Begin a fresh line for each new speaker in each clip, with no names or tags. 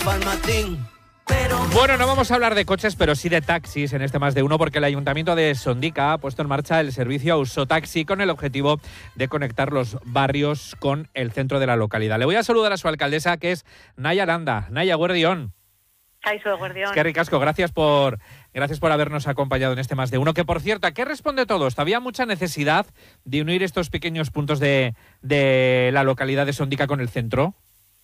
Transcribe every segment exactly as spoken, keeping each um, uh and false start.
Farmatín. Pero...
Bueno, no vamos a hablar de coches, pero sí de taxis en este Más de Uno, porque el Ayuntamiento de Sondica ha puesto en marcha el servicio Ausotaxi con el objetivo de conectar los barrios con el centro de la localidad. Le voy a saludar a su alcaldesa, que es Naya Aranda. Naya, guardión.
Kaixo, guardión.
Es que ricasco, gracias por, gracias por habernos acompañado en este Más de Uno, que por cierto, ¿a qué responde todo esto? ¿Había mucha necesidad de unir estos pequeños puntos de, de la localidad de Sondica con el centro?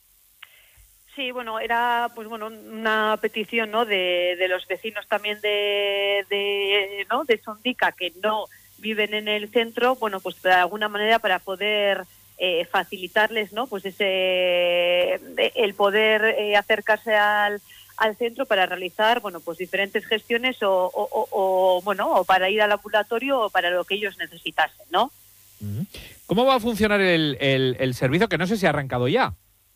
Sí, bueno, era pues bueno una petición, ¿no?, de, de los vecinos también de, de ¿no?, de Sondica, que no viven en el centro, bueno, pues de alguna manera para poder eh, facilitarles, ¿no?, pues ese el poder eh, acercarse al al centro para realizar, bueno, pues diferentes gestiones o, o, o, o bueno, o para ir al ambulatorio o para lo que ellos necesitasen, ¿no?
¿Cómo va a funcionar el, el, el servicio, que no sé si ha arrancado ya?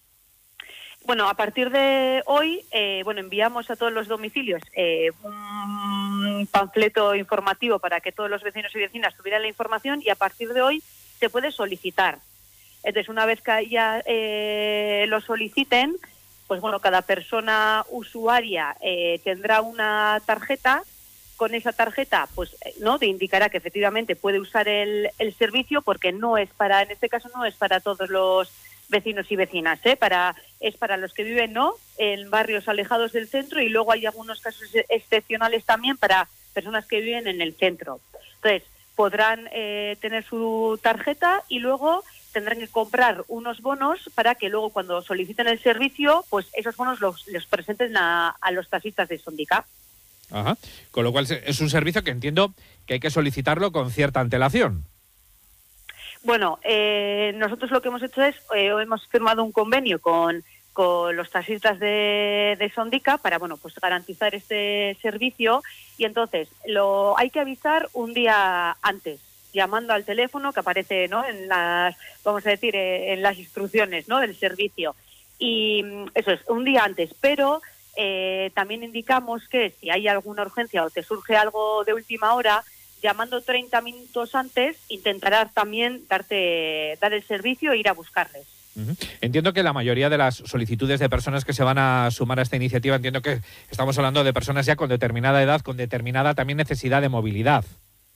Bueno, a partir de hoy, eh, bueno, enviamos a todos los domicilios eh, un panfleto informativo para que todos los vecinos y vecinas tuvieran la información, y a partir de hoy se puede solicitar. Entonces, una vez que ya eh, lo soliciten, pues bueno, cada persona usuaria eh, tendrá una tarjeta. Con esa tarjeta, pues no te indicará que efectivamente puede usar el, el servicio, porque no es para, en este caso no es para todos los vecinos y vecinas, ¿eh? Para, es para los que viven, ¿no?, en barrios alejados del centro, y luego hay algunos casos excepcionales también para personas que viven en el centro. Entonces, podrán eh, tener su tarjeta y luego tendrán que comprar unos bonos para que luego, cuando soliciten el servicio, pues esos bonos los, los presenten a, a los taxistas de Sondica.
Ajá. Con lo cual es un servicio que entiendo que hay que solicitarlo con cierta antelación.
Bueno, eh, nosotros lo que hemos hecho es, eh, hemos firmado un convenio con, con los taxistas de, de Sondica para, bueno, pues garantizar este servicio, y entonces lo hay que avisar un día antes, llamando al teléfono que aparece, ¿no?, en las, vamos a decir, eh, en las instrucciones, ¿no?, del servicio. Y eso es, un día antes, pero eh, también indicamos que si hay alguna urgencia o te surge algo de última hora, llamando treinta minutos antes, intentará también darte dar el servicio e ir a buscarles.
Uh-huh. Entiendo que la mayoría de las solicitudes de personas que se van a sumar a esta iniciativa, entiendo que estamos hablando de personas ya con determinada edad, con determinada también necesidad de movilidad.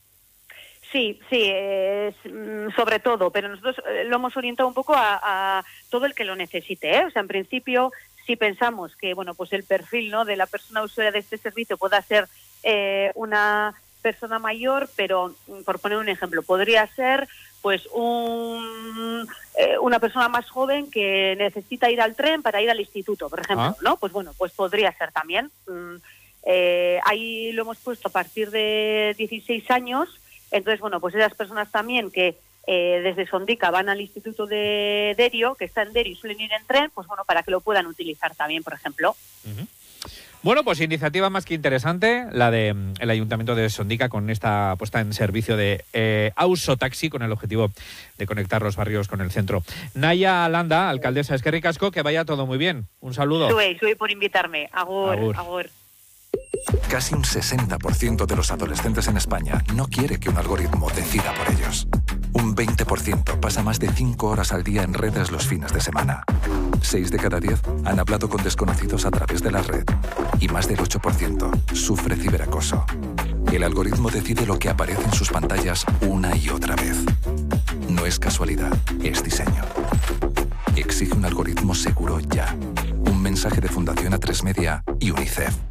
Sí, sí, eh, sobre todo, pero nosotros lo hemos orientado un poco a, a todo el que lo necesite, ¿eh? O sea, en principio, si pensamos que, bueno, pues el perfil, ¿no?, de la persona usuaria de este servicio pueda ser eh, una persona mayor, pero por poner un ejemplo, podría ser pues un eh, una persona más joven que necesita ir al tren para ir al instituto, por ejemplo, ¿Ah? ¿no? Pues bueno, pues podría ser también. Mm, eh, ahí lo hemos puesto a partir de dieciséis años, entonces, bueno, pues esas personas también que eh, desde Sondica van al instituto de Derio, que está en Derio y suelen ir en tren, pues bueno, para que lo puedan utilizar también, por ejemplo.
Uh-huh. Bueno, pues iniciativa más que interesante, la del de, Ayuntamiento de Sondica, con esta puesta en servicio de eh, Ausotaxi, con el objetivo de conectar los barrios con el centro. Naya Aranda, alcaldesa, es que ricasco, que vaya todo muy bien. Un saludo.
Sube, sube por invitarme. Agur, agur. agur.
Casi un sesenta por ciento de los adolescentes en España no quiere que un algoritmo decida por ellos. Un veinte por ciento pasa más de cinco horas al día en redes los fines de semana. seis de cada diez han hablado con desconocidos a través de la red. Y más del ocho por ciento sufre ciberacoso. El algoritmo decide lo que aparece en sus pantallas una y otra vez. No es casualidad, es diseño. Exige un algoritmo seguro ya. Un mensaje de Fundación A tres Media y UNICEF.